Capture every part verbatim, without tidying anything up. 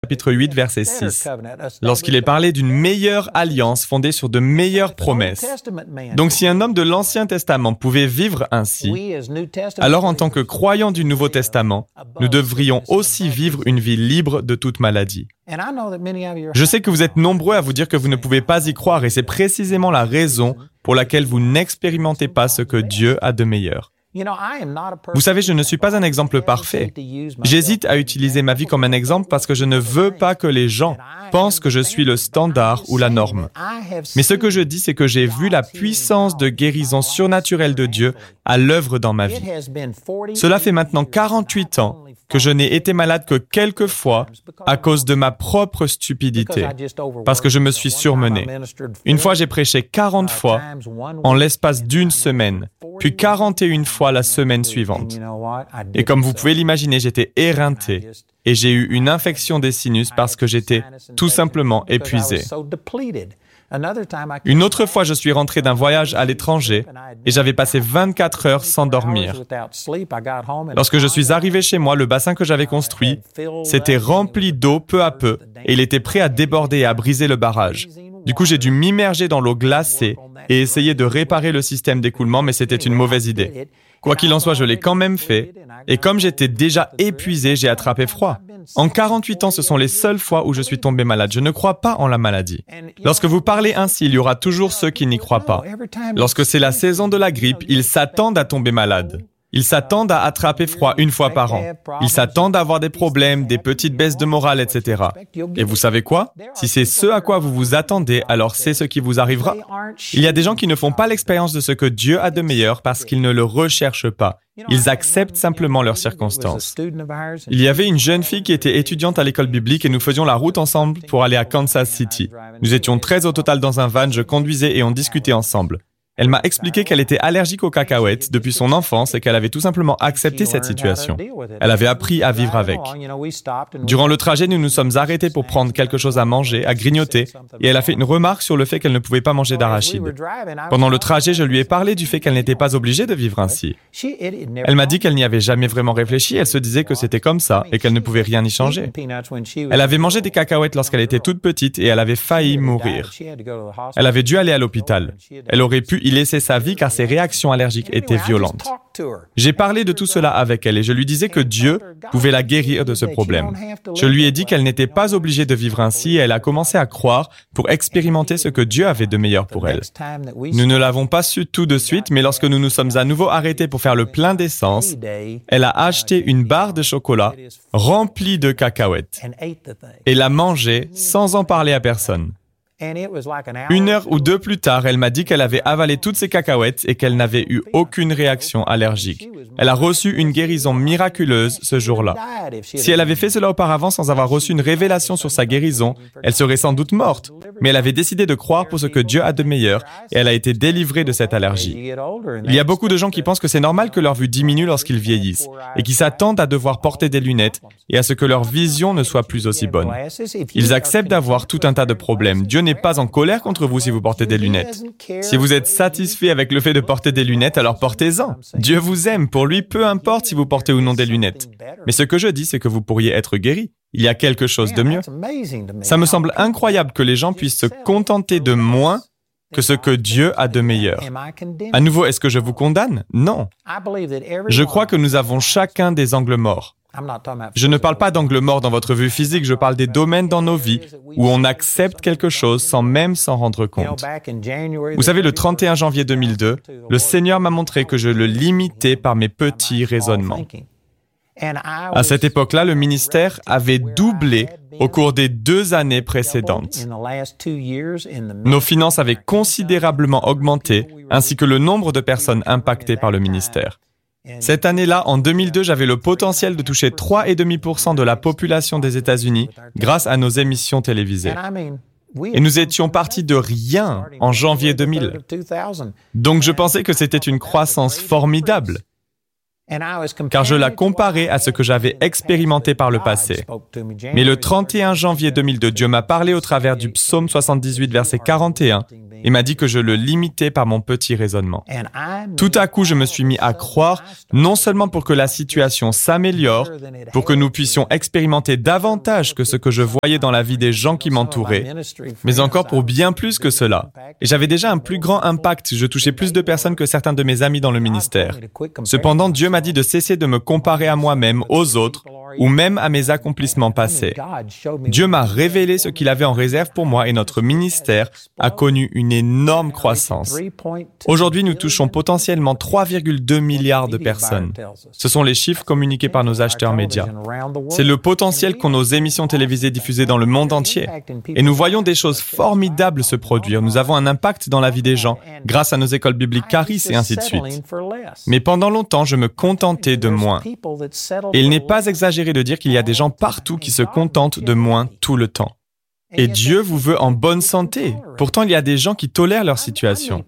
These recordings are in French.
chapitre huit, verset six, lorsqu'il est parlé d'une meilleure alliance fondée sur de meilleures promesses. Donc si un homme de l'Ancien Testament pouvait vivre ainsi, alors en tant que croyants du Nouveau Testament, nous devrions aussi vivre une vie libre de toute maladie. Je sais que vous êtes nombreux à vous dire que vous ne pouvez pas y croire et c'est précisément la raison pour laquelle vous n'expérimentez pas ce que Dieu a de meilleur. Vous savez, je ne suis pas un exemple parfait. J'hésite à utiliser ma vie comme un exemple parce que je ne veux pas que les gens pensent que je suis le standard ou la norme. Mais ce que je dis, c'est que j'ai vu la puissance de guérison surnaturelle de Dieu à l'œuvre dans ma vie. Cela fait maintenant quarante-huit ans que je n'ai été malade que quelques fois à cause de ma propre stupidité, parce que je me suis surmené. Une fois, j'ai prêché quarante fois en l'espace d'une semaine, puis quarante et une fois la semaine suivante. Et comme vous pouvez l'imaginer, j'étais éreinté et j'ai eu une infection des sinus parce que j'étais tout simplement épuisé. Une autre fois, je suis rentré d'un voyage à l'étranger et j'avais passé vingt-quatre heures sans dormir. Lorsque je suis arrivé chez moi, le bassin que j'avais construit s'était rempli d'eau peu à peu et il était prêt à déborder et à briser le barrage. Du coup, j'ai dû m'immerger dans l'eau glacée et essayer de réparer le système d'écoulement, mais c'était une mauvaise idée. Quoi qu'il en soit, je l'ai quand même fait, et comme j'étais déjà épuisé, j'ai attrapé froid. En quarante-huit ans, ce sont les seules fois où je suis tombé malade. Je ne crois pas en la maladie. Lorsque vous parlez ainsi, il y aura toujours ceux qui n'y croient pas. Lorsque c'est la saison de la grippe, ils s'attendent à tomber malades. Ils s'attendent à attraper froid une fois par an. Ils s'attendent à avoir des problèmes, des petites baisses de morale, et cetera. Et vous savez quoi? Si c'est ce à quoi vous vous attendez, alors c'est ce qui vous arrivera. Il y a des gens qui ne font pas l'expérience de ce que Dieu a de meilleur parce qu'ils ne le recherchent pas. Ils acceptent simplement leurs circonstances. Il y avait une jeune fille qui était étudiante à l'école biblique et nous faisions la route ensemble pour aller à Kansas City. Nous étions treize au total dans un van, je conduisais et on discutait ensemble. Elle m'a expliqué qu'elle était allergique aux cacahuètes depuis son enfance et qu'elle avait tout simplement accepté cette situation. Elle avait appris à vivre avec. Durant le trajet, nous nous sommes arrêtés pour prendre quelque chose à manger, à grignoter, et elle a fait une remarque sur le fait qu'elle ne pouvait pas manger d'arachide. Pendant le trajet, je lui ai parlé du fait qu'elle n'était pas obligée de vivre ainsi. Elle m'a dit qu'elle n'y avait jamais vraiment réfléchi, elle se disait que c'était comme ça et qu'elle ne pouvait rien y changer. Elle avait mangé des cacahuètes lorsqu'elle était toute petite et elle avait failli mourir. Elle avait dû aller à l'hôpital. Elle aurait pu y laisser sa vie car ses réactions allergiques étaient violentes. J'ai parlé de tout cela avec elle et je lui disais que Dieu pouvait la guérir de ce problème. Je lui ai dit qu'elle n'était pas obligée de vivre ainsi et elle a commencé à croire pour expérimenter ce que Dieu avait de meilleur pour elle. Nous ne l'avons pas su tout de suite, mais lorsque nous nous sommes à nouveau arrêtés pour faire le plein d'essence, elle a acheté une barre de chocolat remplie de cacahuètes et l'a mangée sans en parler à personne. Une heure ou deux plus tard, elle m'a dit qu'elle avait avalé toutes ses cacahuètes et qu'elle n'avait eu aucune réaction allergique. Elle a reçu une guérison miraculeuse ce jour-là. Si elle avait fait cela auparavant sans avoir reçu une révélation sur sa guérison, elle serait sans doute morte. Mais elle avait décidé de croire pour ce que Dieu a de meilleur et elle a été délivrée de cette allergie. Il y a beaucoup de gens qui pensent que c'est normal que leur vue diminue lorsqu'ils vieillissent et qui s'attendent à devoir porter des lunettes et à ce que leur vision ne soit plus aussi bonne. Ils acceptent d'avoir tout un tas de problèmes. Dieu n'est pas en colère contre vous si vous portez des lunettes. Si vous êtes satisfait avec le fait de porter des lunettes, alors portez-en. Dieu vous aime. Pour lui, peu importe si vous portez ou non des lunettes. Mais ce que je dis, c'est que vous pourriez être guéri. Il y a quelque chose de mieux. Ça me semble incroyable que les gens puissent se contenter de moins que ce que Dieu a de meilleur. À nouveau, est-ce que je vous condamne? Non. Je crois que nous avons chacun des angles morts. Je ne parle pas d'angle mort dans votre vue physique, je parle des domaines dans nos vies où on accepte quelque chose sans même s'en rendre compte. Vous savez, le trente et un janvier deux mille deux, le Seigneur m'a montré que je le limitais par mes petits raisonnements. À cette époque-là, le ministère avait doublé au cours des deux années précédentes. Nos finances avaient considérablement augmenté, ainsi que le nombre de personnes impactées par le ministère. Cette année-là, en deux mille deux, j'avais le potentiel de toucher trois virgule cinq pour cent de la population des États-Unis grâce à nos émissions télévisées. Et nous étions partis de rien en janvier deux mille. Donc je pensais que c'était une croissance formidable, car je la comparais à ce que j'avais expérimenté par le passé. Mais le trente et un janvier deux mille deux, Dieu m'a parlé au travers du psaume soixante-dix-huit, verset quarante et un, et m'a dit que je le limitais par mon petit raisonnement. Tout à coup, je me suis mis à croire, non seulement pour que la situation s'améliore, pour que nous puissions expérimenter davantage que ce que je voyais dans la vie des gens qui m'entouraient, mais encore pour bien plus que cela. Et j'avais déjà un plus grand impact, je touchais plus de personnes que certains de mes amis dans le ministère. Cependant, Dieu m'a dit de cesser de me comparer à moi-même, aux autres, ou même à mes accomplissements passés. Dieu m'a révélé ce qu'il avait en réserve pour moi et notre ministère a connu une énorme croissance. Aujourd'hui, nous touchons potentiellement trois virgule deux milliards de personnes. Ce sont les chiffres communiqués par nos acheteurs médias. C'est le potentiel qu'ont nos émissions télévisées diffusées dans le monde entier. Et nous voyons des choses formidables se produire. Nous avons un impact dans la vie des gens grâce à nos écoles bibliques Charis et ainsi de suite. Mais pendant longtemps, je me contentais de moins. Et il n'est pas exagéré de dire qu'il y a des gens partout qui se contentent de moins tout le temps. Et Dieu vous veut en bonne santé. Pourtant, il y a des gens qui tolèrent leur situation.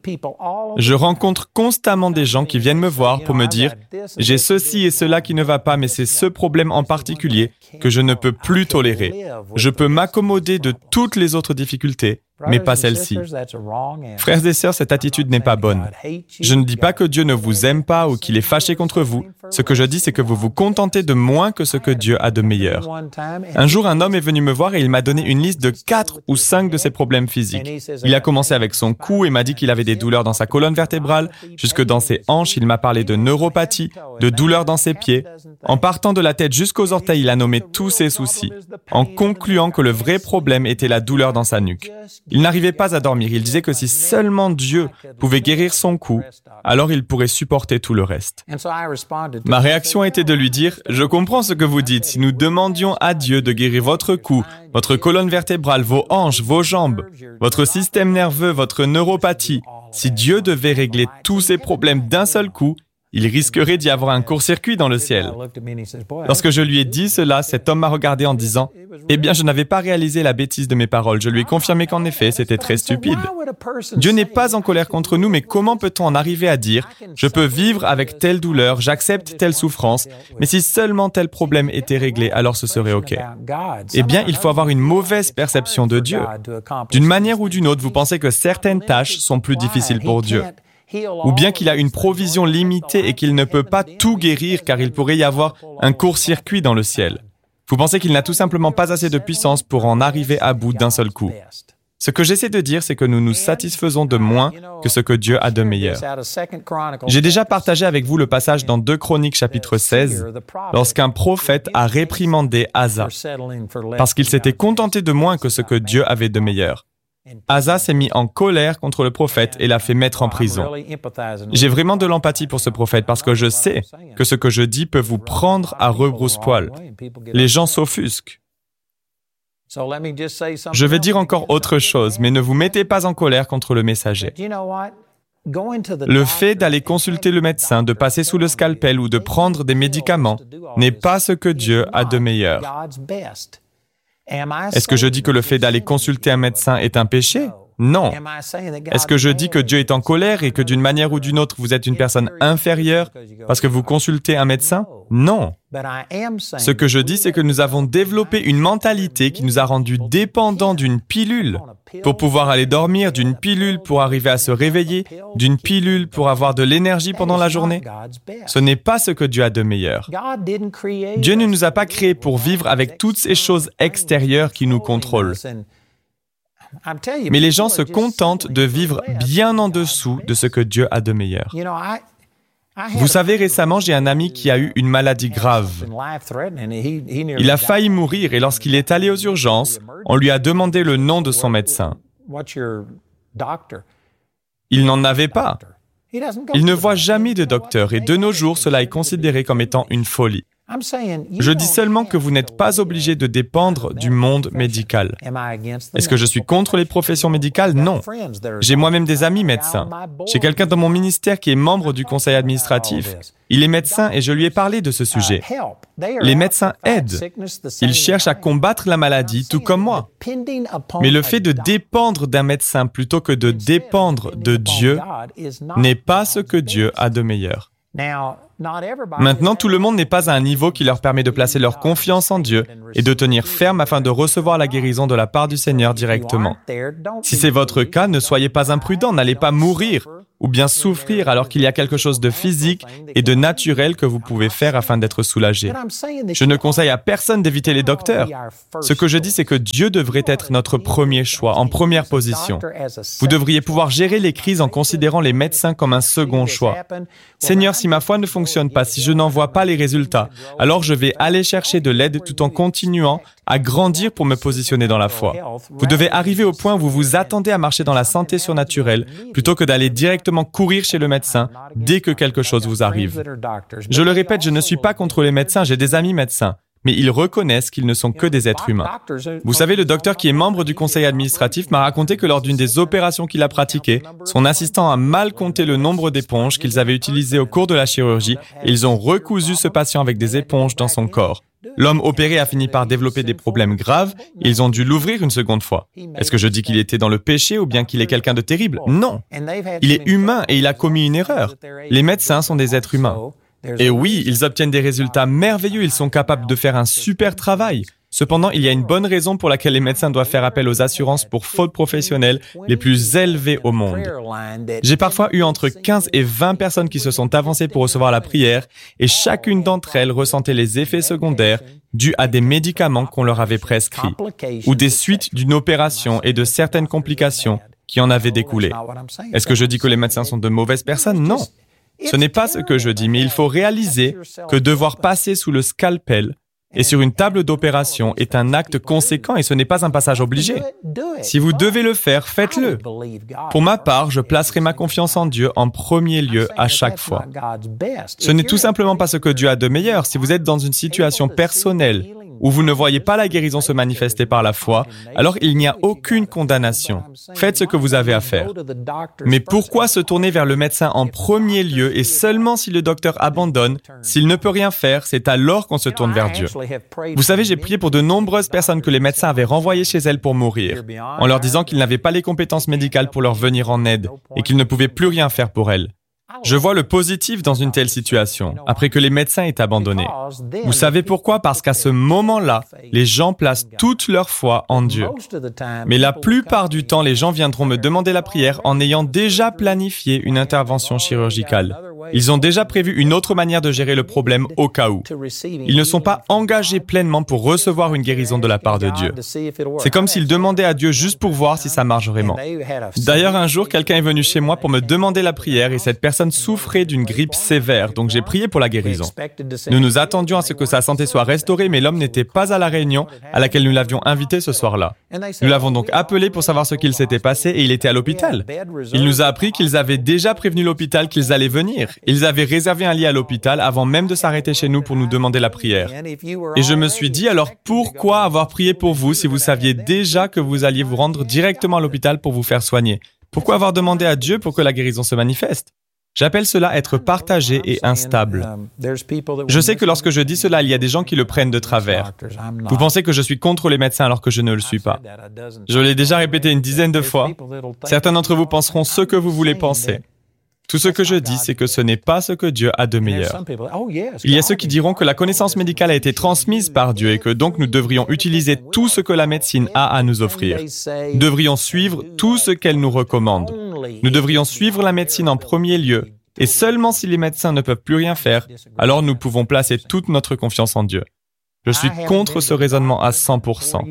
Je rencontre constamment des gens qui viennent me voir pour me dire « J'ai ceci et cela qui ne va pas, mais c'est ce problème en particulier que je ne peux plus tolérer. Je peux m'accommoder de toutes les autres difficultés, mais pas celle-ci. » Frères et sœurs, cette attitude n'est pas bonne. Je ne dis pas que Dieu ne vous aime pas ou qu'il est fâché contre vous. Ce que je dis, c'est que vous vous contentez de moins que ce que Dieu a de meilleur. Un jour, un homme est venu me voir et il m'a donné une liste de quatre ou cinq de ses problèmes physiques. Il a commencé avec son cou et m'a dit qu'il avait des douleurs dans sa colonne vertébrale, jusque dans ses hanches. Il m'a parlé de neuropathie, de douleurs dans ses pieds. En partant de la tête jusqu'aux orteils, il a nommé tous ses soucis, en concluant que le vrai problème était la douleur dans sa nuque. Il n'arrivait pas à dormir. Il disait que si seulement Dieu pouvait guérir son cou, alors il pourrait supporter tout le reste. Ma réaction a été de lui dire « Je comprends ce que vous dites. Si nous demandions à Dieu de guérir votre cou, votre colonne vertébrale, vos hanches, vos jambes, votre système nerveux, votre neuropathie, si Dieu devait régler tous ces problèmes d'un seul coup, il risquerait d'y avoir un court-circuit dans le ciel. » Lorsque je lui ai dit cela, cet homme m'a regardé en disant « Eh bien, je n'avais pas réalisé la bêtise de mes paroles. Je lui ai confirmé qu'en effet, c'était très stupide. Dieu n'est pas en colère contre nous, mais comment peut-on en arriver à dire « Je peux vivre avec telle douleur, j'accepte telle souffrance, mais si seulement tel problème était réglé, alors ce serait OK. » Eh bien, il faut avoir une mauvaise perception de Dieu. D'une manière ou d'une autre, vous pensez que certaines tâches sont plus difficiles pour Dieu. Ou bien qu'il a une provision limitée et qu'il ne peut pas tout guérir car il pourrait y avoir un court-circuit dans le ciel. Vous pensez qu'il n'a tout simplement pas assez de puissance pour en arriver à bout d'un seul coup. Ce que j'essaie de dire, c'est que nous nous satisfaisons de moins que ce que Dieu a de meilleur. J'ai déjà partagé avec vous le passage dans deux Chroniques chapitre seize, lorsqu'un prophète a réprimandé Asa, parce qu'il s'était contenté de moins que ce que Dieu avait de meilleur. Asa s'est mis en colère contre le prophète et l'a fait mettre en prison. J'ai vraiment de l'empathie pour ce prophète parce que je sais que ce que je dis peut vous prendre à rebrousse-poil. Les gens s'offusquent. Je vais dire encore autre chose, mais ne vous mettez pas en colère contre le messager. Le fait d'aller consulter le médecin, de passer sous le scalpel ou de prendre des médicaments n'est pas ce que Dieu a de meilleur. Est-ce que je dis que le fait d'aller consulter un médecin est un péché? Non. Est-ce que je dis que Dieu est en colère et que d'une manière ou d'une autre, vous êtes une personne inférieure parce que vous consultez un médecin? Non. Ce que je dis, c'est que nous avons développé une mentalité qui nous a rendus dépendants d'une pilule pour pouvoir aller dormir, d'une pilule pour arriver à se réveiller, d'une pilule pour avoir de l'énergie pendant la journée. Ce n'est pas ce que Dieu a de meilleur. Dieu ne nous a pas créés pour vivre avec toutes ces choses extérieures qui nous contrôlent. Mais les gens se contentent de vivre bien en dessous de ce que Dieu a de meilleur. Vous savez, récemment, j'ai un ami qui a eu une maladie grave. Il a failli mourir et lorsqu'il est allé aux urgences, on lui a demandé le nom de son médecin. Il n'en avait pas. Il ne voit jamais de docteur et de nos jours, cela est considéré comme étant une folie. Je dis seulement que vous n'êtes pas obligé de dépendre du monde médical. Est-ce que je suis contre les professions médicales? Non. J'ai moi-même des amis médecins. J'ai quelqu'un dans mon ministère qui est membre du conseil administratif. Il est médecin et je lui ai parlé de ce sujet. Les médecins aident. Ils cherchent à combattre la maladie, tout comme moi. Mais le fait de dépendre d'un médecin plutôt que de dépendre de Dieu n'est pas ce que Dieu a de meilleur. Maintenant, tout le monde n'est pas à un niveau qui leur permet de placer leur confiance en Dieu et de tenir ferme afin de recevoir la guérison de la part du Seigneur directement. Si c'est votre cas, ne soyez pas imprudents, n'allez pas mourir ou bien souffrir alors qu'il y a quelque chose de physique et de naturel que vous pouvez faire afin d'être soulagé. Je ne conseille à personne d'éviter les docteurs. Ce que je dis, c'est que Dieu devrait être notre premier choix, en première position. Vous devriez pouvoir gérer les crises en considérant les médecins comme un second choix. Seigneur, si ma foi ne fonctionne pas, si je n'en vois pas les résultats, alors je vais aller chercher de l'aide tout en continuant à grandir pour me positionner dans la foi. Vous devez arriver au point où vous vous attendez à marcher dans la santé surnaturelle plutôt que d'aller directement courir chez le médecin dès que quelque chose vous arrive. Je le répète, je ne suis pas contre les médecins, j'ai des amis médecins, mais ils reconnaissent qu'ils ne sont que des êtres humains. Vous savez, le docteur qui est membre du conseil administratif m'a raconté que lors d'une des opérations qu'il a pratiquées, son assistant a mal compté le nombre d'éponges qu'ils avaient utilisées au cours de la chirurgie et ils ont recousu ce patient avec des éponges dans son corps. L'homme opéré a fini par développer des problèmes graves et ils ont dû l'ouvrir une seconde fois. Est-ce que je dis qu'il était dans le péché ou bien qu'il est quelqu'un de terrible? Non. Il est humain et il a commis une erreur. Les médecins sont des êtres humains. Et oui, ils obtiennent des résultats merveilleux, ils sont capables de faire un super travail. Cependant, il y a une bonne raison pour laquelle les médecins doivent faire appel aux assurances pour fautes professionnelles les plus élevées au monde. J'ai parfois eu entre quinze et vingt personnes qui se sont avancées pour recevoir la prière et chacune d'entre elles ressentait les effets secondaires dus à des médicaments qu'on leur avait prescrits ou des suites d'une opération et de certaines complications qui en avaient découlé. Est-ce que je dis que les médecins sont de mauvaises personnes? Non. Ce n'est pas ce que je dis, mais il faut réaliser que devoir passer sous le scalpel et sur une table d'opération est un acte conséquent et ce n'est pas un passage obligé. Si vous devez le faire, faites-le. Pour ma part, je placerai ma confiance en Dieu en premier lieu à chaque fois. Ce n'est tout simplement pas ce que Dieu a de meilleur. Si vous êtes dans une situation personnelle où vous ne voyez pas la guérison se manifester par la foi, alors il n'y a aucune condamnation. Faites ce que vous avez à faire. Mais pourquoi se tourner vers le médecin en premier lieu et seulement si le docteur abandonne, s'il ne peut rien faire, c'est alors qu'on se tourne vers Dieu. Vous savez, j'ai prié pour de nombreuses personnes que les médecins avaient renvoyées chez elles pour mourir, en leur disant qu'ils n'avaient pas les compétences médicales pour leur venir en aide et qu'ils ne pouvaient plus rien faire pour elles. Je vois le positif dans une telle situation, après que les médecins aient abandonné. Vous savez pourquoi? Parce qu'à ce moment-là, les gens placent toute leur foi en Dieu. Mais la plupart du temps, les gens viendront me demander la prière en ayant déjà planifié une intervention chirurgicale. Ils ont déjà prévu une autre manière de gérer le problème au cas où. Ils ne sont pas engagés pleinement pour recevoir une guérison de la part de Dieu. C'est comme s'ils demandaient à Dieu juste pour voir si ça marche vraiment. D'ailleurs, un jour, quelqu'un est venu chez moi pour me demander la prière et cette personne souffrait d'une grippe sévère, donc j'ai prié pour la guérison. Nous nous attendions à ce que sa santé soit restaurée, mais l'homme n'était pas à la réunion à laquelle nous l'avions invité ce soir-là. Nous l'avons donc appelé pour savoir ce qu'il s'était passé et il était à l'hôpital. Il nous a appris qu'ils avaient déjà prévenu l'hôpital qu'ils allaient venir. Ils avaient réservé un lit à l'hôpital avant même de s'arrêter chez nous pour nous demander la prière. Et je me suis dit, alors pourquoi avoir prié pour vous si vous saviez déjà que vous alliez vous rendre directement à l'hôpital pour vous faire soigner? Pourquoi avoir demandé à Dieu pour que la guérison se manifeste? J'appelle cela être partagé et instable. Je sais que lorsque je dis cela, il y a des gens qui le prennent de travers. Vous pensez que je suis contre les médecins alors que je ne le suis pas. Je l'ai déjà répété une dizaine de fois. Certains d'entre vous penseront ce que vous voulez penser. Tout ce que je dis, c'est que ce n'est pas ce que Dieu a de meilleur. Il y a ceux qui diront que la connaissance médicale a été transmise par Dieu et que donc nous devrions utiliser tout ce que la médecine a à nous offrir. Nous devrions suivre tout ce qu'elle nous recommande. Nous devrions suivre la médecine en premier lieu et seulement si les médecins ne peuvent plus rien faire, alors nous pouvons placer toute notre confiance en Dieu. Je suis contre ce raisonnement à cent pour cent.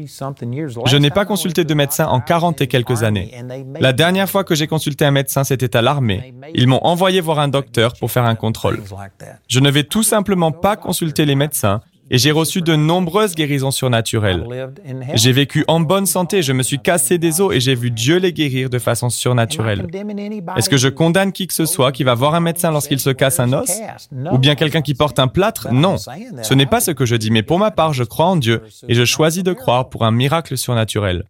Je n'ai pas consulté de médecin en quarante et quelques années. La dernière fois que j'ai consulté un médecin, c'était à l'armée. Ils m'ont envoyé voir un docteur pour faire un contrôle. Je ne vais tout simplement pas consulter les médecins et j'ai reçu de nombreuses guérisons surnaturelles. J'ai vécu en bonne santé, je me suis cassé des os et j'ai vu Dieu les guérir de façon surnaturelle. Est-ce que je condamne qui que ce soit qui va voir un médecin lorsqu'il se casse un os? Ou bien quelqu'un qui porte un plâtre? Non, ce n'est pas ce que je dis, mais pour ma part, je crois en Dieu et je choisis de croire pour un miracle surnaturel.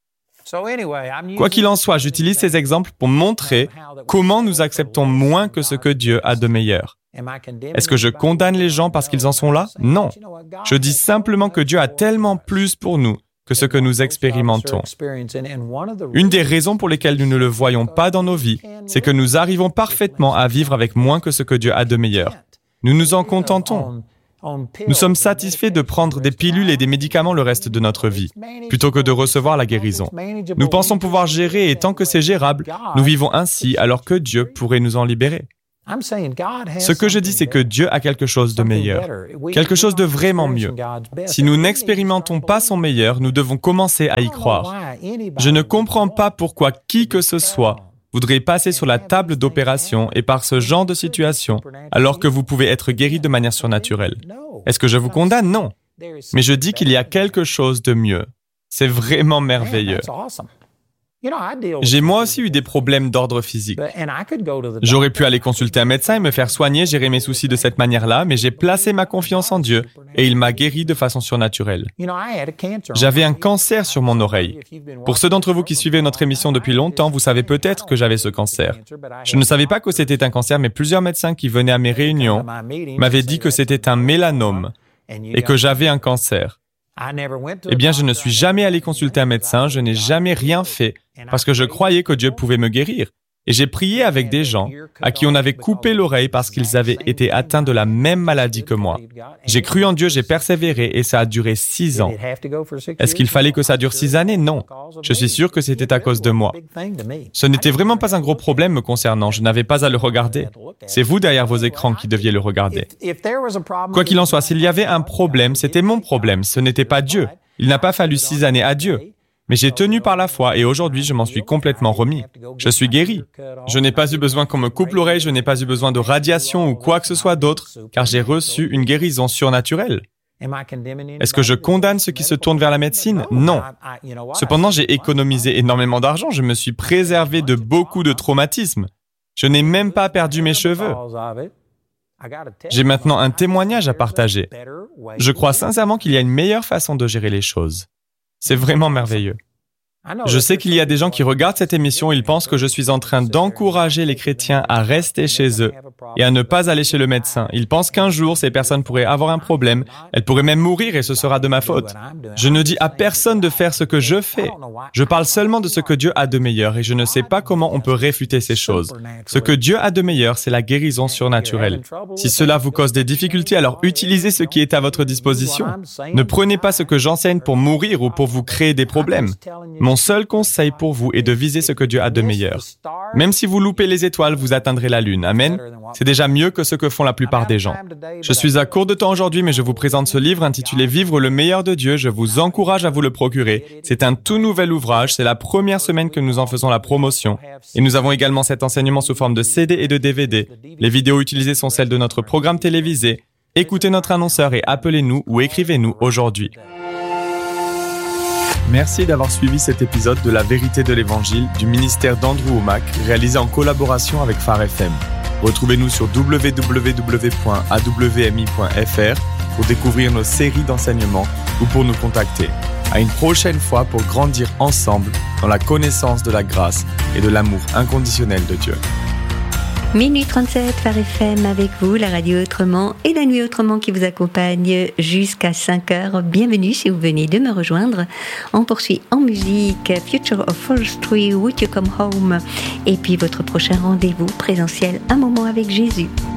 Quoi qu'il en soit, j'utilise ces exemples pour montrer comment nous acceptons moins que ce que Dieu a de meilleur. Est-ce que je condamne les gens parce qu'ils en sont là? Non. Je dis simplement que Dieu a tellement plus pour nous que ce que nous expérimentons. Une des raisons pour lesquelles nous ne le voyons pas dans nos vies, c'est que nous arrivons parfaitement à vivre avec moins que ce que Dieu a de meilleur. Nous nous en contentons. Nous sommes satisfaits de prendre des pilules et des médicaments le reste de notre vie, plutôt que de recevoir la guérison. Nous pensons pouvoir gérer et tant que c'est gérable, nous vivons ainsi alors que Dieu pourrait nous en libérer. Ce que je dis, c'est que Dieu a quelque chose de meilleur, quelque chose de vraiment mieux. Si nous n'expérimentons pas son meilleur, nous devons commencer à y croire. Je ne comprends pas pourquoi qui que ce soit voudrait passer sur la table d'opération et par ce genre de situation, alors que vous pouvez être guéri de manière surnaturelle. Est-ce que je vous condamne? Non. Mais je dis qu'il y a quelque chose de mieux. C'est vraiment merveilleux. J'ai moi aussi eu des problèmes d'ordre physique. J'aurais pu aller consulter un médecin et me faire soigner, gérer mes soucis de cette manière-là, mais j'ai placé ma confiance en Dieu et il m'a guéri de façon surnaturelle. J'avais un cancer sur mon oreille. Pour ceux d'entre vous qui suivez notre émission depuis longtemps, vous savez peut-être que j'avais ce cancer. Je ne savais pas que c'était un cancer, mais plusieurs médecins qui venaient à mes réunions m'avaient dit que c'était un mélanome et que j'avais un cancer. Eh bien, je ne suis jamais allé consulter un médecin, je n'ai jamais rien fait, parce que je croyais que Dieu pouvait me guérir. Et j'ai prié avec des gens à qui on avait coupé l'oreille parce qu'ils avaient été atteints de la même maladie que moi. J'ai cru en Dieu, j'ai persévéré et ça a duré six ans. Est-ce qu'il fallait que ça dure six années? Non. Je suis sûr que c'était à cause de moi. Ce n'était vraiment pas un gros problème me concernant, je n'avais pas à le regarder. C'est vous derrière vos écrans qui deviez le regarder. Quoi qu'il en soit, s'il y avait un problème, c'était mon problème, ce n'était pas Dieu. Il n'a pas fallu six années à Dieu. Mais j'ai tenu par la foi et aujourd'hui, je m'en suis complètement remis. Je suis guéri. Je n'ai pas eu besoin qu'on me coupe l'oreille, je n'ai pas eu besoin de radiation ou quoi que ce soit d'autre, car j'ai reçu une guérison surnaturelle. Est-ce que je condamne ceux qui se tournent vers la médecine? Non. Cependant, j'ai économisé énormément d'argent, je me suis préservé de beaucoup de traumatismes. Je n'ai même pas perdu mes cheveux. J'ai maintenant un témoignage à partager. Je crois sincèrement qu'il y a une meilleure façon de gérer les choses. C'est vraiment merveilleux. Je sais qu'il y a des gens qui regardent cette émission, ils pensent que je suis en train d'encourager les chrétiens à rester chez eux et à ne pas aller chez le médecin. Ils pensent qu'un jour, ces personnes pourraient avoir un problème, elles pourraient même mourir et ce sera de ma faute. Je ne dis à personne de faire ce que je fais. Je parle seulement de ce que Dieu a de meilleur et je ne sais pas comment on peut réfuter ces choses. Ce que Dieu a de meilleur, c'est la guérison surnaturelle. Si cela vous cause des difficultés, alors utilisez ce qui est à votre disposition. Ne prenez pas ce que j'enseigne pour mourir ou pour vous créer des problèmes. Mon seul conseil pour vous est de viser ce que Dieu a de meilleur. Même si vous loupez les étoiles, vous atteindrez la lune. Amen. C'est déjà mieux que ce que font la plupart des gens. Je suis à court de temps aujourd'hui, mais je vous présente ce livre intitulé « Vivre le meilleur de Dieu ». Je vous encourage à vous le procurer. C'est un tout nouvel ouvrage. C'est la première semaine que nous en faisons la promotion. Et nous avons également cet enseignement sous forme de C D et de D V D. Les vidéos utilisées sont celles de notre programme télévisé. Écoutez notre annonceur et appelez-nous ou écrivez-nous aujourd'hui. Merci d'avoir suivi cet épisode de La Vérité de l'Évangile du ministère d'Andrew Wommack, réalisé en collaboration avec Phare F M. Retrouvez-nous sur w w w point a w m i point f r pour découvrir nos séries d'enseignements ou pour nous contacter. À une prochaine fois pour grandir ensemble dans la connaissance de la grâce et de l'amour inconditionnel de Dieu. Minuit trente-sept, Phare F M avec vous, la radio Autrement et la nuit Autrement qui vous accompagne jusqu'à cinq heures. Bienvenue si vous venez de me rejoindre. On poursuit en musique Future of Forestry, Would You Come Home? Et puis votre prochain rendez-vous présentiel, un moment avec Jésus.